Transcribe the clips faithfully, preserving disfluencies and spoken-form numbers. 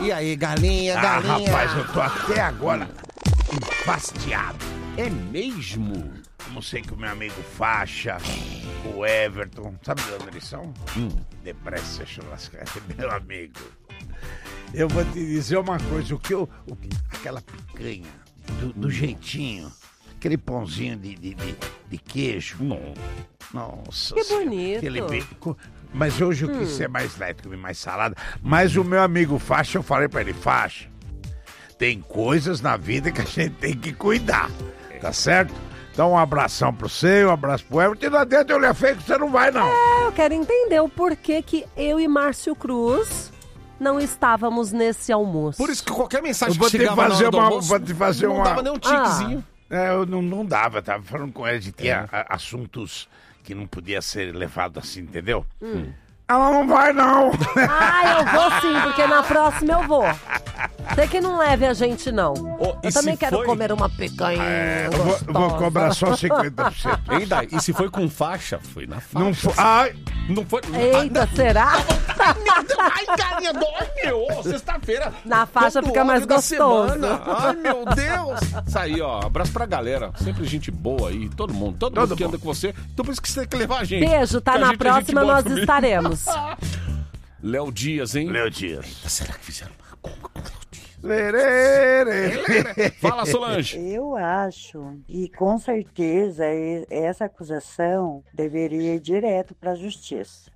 E aí, galinha, Ah, galinha? rapaz, eu tô até agora enfastiado. É mesmo? Não sei que o meu amigo Faixa, o Everton, sabe de onde eles são? Hum. Depressa, churrascaria, meu amigo. Eu vou te dizer uma coisa, o que eu... o que- aquela picanha, do, do jeitinho, aquele pãozinho de, de, de, de queijo. Não. Nossa Que Senhora, bonito. aquele bico. Mas hoje eu quis ser mais light, comer mais salada. Mas o meu amigo Faixa, eu falei pra ele, Faixa, tem coisas na vida que a gente tem que cuidar, tá certo? Então um abração pro você, um abraço pro Everton. E não adianta eu olhar feio que você não vai, não. É, eu quero entender o porquê que eu e Márcio Cruz não estávamos nesse almoço. Por isso que qualquer Eu mensagem vou que te chegava na fazer hora do uma... almoço, Vou te fazer não uma... dava nem um tiquezinho. É, eu não, não dava, tava falando com ele, de tinha a- assuntos que não podia ser levado assim, entendeu? Ela não vai, não. Ah, eu vou sim, porque na próxima eu vou. Você que não leve a gente, não. Ô, e eu também se quero foi? comer uma picanha Eu vou, gostosa. vou cobrar só cinquenta por cento. Hein, Dai? E se foi com faixa? Foi na faixa. Não foi... Ai, Não foi... Eita, será? Ai, carinha, dói, meu. Ô, Sexta-feira. Na faixa todo fica mais ódio da gostoso. semana. Ai, meu Deus. Isso aí, ó. Abraço pra galera. Sempre gente boa aí. Todo mundo. Todo, Todo mundo que mundo. anda com você. Então por isso que você tem que levar a gente. Beijo, tá? Que a Na gente é gente próxima boa nós também. estaremos. Léo Dias, hein? Léo Dias. Será que fizeram uma conga com o Léo Dias? Lerere. Fala, Solange. Eu acho que, com certeza, e- essa acusação deveria ir direto para a justiça.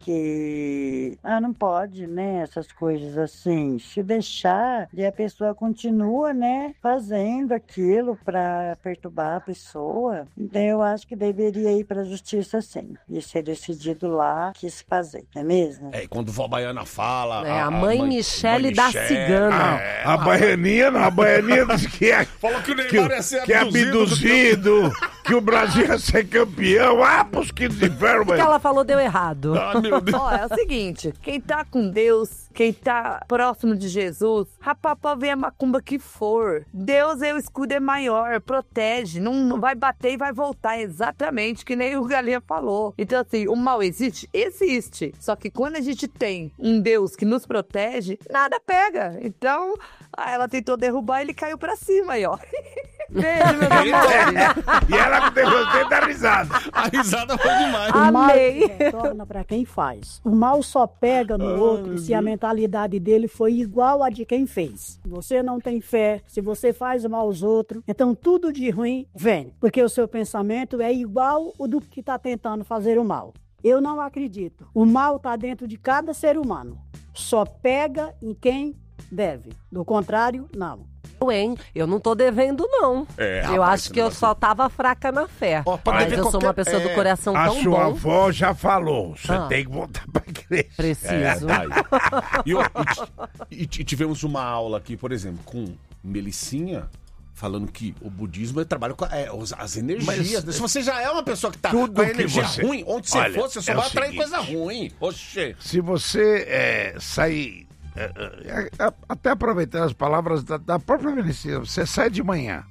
Porque ah, não pode, né? Essas coisas assim. Se deixar, e a pessoa continua, né? Fazendo aquilo para perturbar a pessoa. Então, eu acho que deveria ir para a justiça, sim. E ser decidido lá que se fazer, não é mesmo? É, quando vó Baiana fala... É, a mãe Michele da Cigana. É, A baianinha não, a baianinha disse que é... Falou que o Que, Neymar ia ser que é abduzido, que o Brasil ia ser campeão. Ah, pros que de inferno, O que ela falou deu errado. Ah, meu Deus. Ó, é o seguinte, quem tá com Deus, quem tá próximo de Jesus, rapaz, pode ver a macumba que for. Deus é o escudo é maior, protege, não, não vai bater e vai voltar, exatamente, que nem o Galinha falou. Então, assim, o mal existe? Existe. Só que quando a gente tem um Deus que nos protege, nada pega. Então, ah, ela tentou derrubar e ele caiu pra cima aí, ó. Beijo, meu amor. E ela me derrotei da risada. A risada foi demais. Ah, O mal Amei. retorna para quem faz. O mal só pega no outro se a mentalidade dele foi igual a de quem fez. Você não tem fé, se você faz mal aos outros, então tudo de ruim vem, porque o seu pensamento é igual o do que está tentando fazer o mal. Eu não acredito. O mal está dentro de cada ser humano. Só pega em quem deve. Do contrário, não. Eu, hein? Eu não tô devendo, não. É, eu rapaz, acho esse que eu negócio- só tava fraca na fé. Ó, pra Mas dever eu sou qualquer- uma pessoa do é, coração A tão sua bom. avó já falou, você Ah. tem que voltar pra igreja. Preciso. Tá aí. E, ó, e, e- e tivemos uma aula aqui, por exemplo, com Melicinha, falando que o budismo é trabalho com é, os- as energias. Mas- Se você já é uma pessoa que tá Tudo com a que energia você- ruim, onde você Olha, for, você só é o vai atrair seguinte. coisa ruim. Oxê. Se você é, sair, é, é, é, até aproveitando as palavras da, da própria Melicinha, você sai de manhã.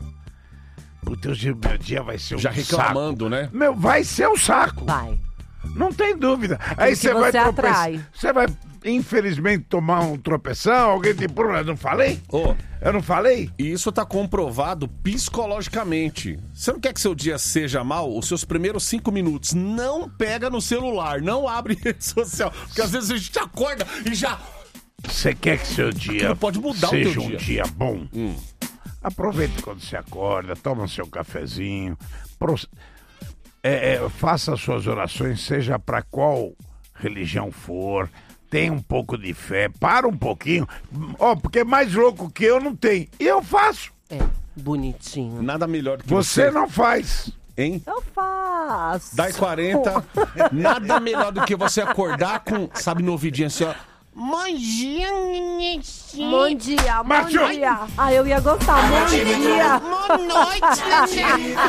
Puta, hoje o meu dia vai ser um Já saco. reclamando, né? Meu, vai ser um saco. Vai. Não tem dúvida. Aquilo Aí que você vai você tropeçar. atrai. Você vai, infelizmente, tomar um tropeção, alguém te empurra. Eu não falei? Ô, Eu não falei? e isso tá comprovado psicologicamente. Você não quer que seu dia seja mal? Os seus primeiros cinco minutos, não pega no celular, não abre rede social. Porque às vezes a gente acorda e já... Você quer que seu dia Aquilo pode mudar o seja teu um dia. dia bom? Hum. Aproveite quando você acorda, toma seu cafezinho, pro- é, é, faça as suas orações, seja para qual religião for, tenha um pouco de fé, para um pouquinho, ó, porque mais louco que eu não tem, e eu faço, É, bonitinho. Nada melhor do que você você... não faz. Hein? Eu faço. dez e quarenta, nada melhor do que você acordar com, sabe, no ouvidinho assim, ó. Bom dia, Nenetinho. Bom dia, bom Macho. dia. Ah, eu ia gostar. Bom dia. Boa noite, Nenê.